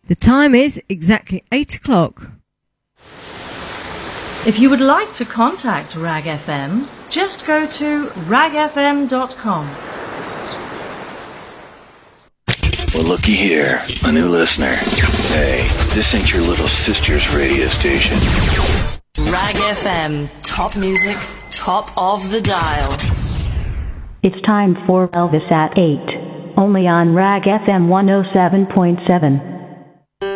The time is exactly 8 o'clock. If you would like to contact RAG FM, just go to ragfm.com. Well, looky here, a new listener. Hey, this ain't your little sister's radio station. RAG FM, top music, top of the dial. It's time for Elvis at 8, only on RAG FM 107.7.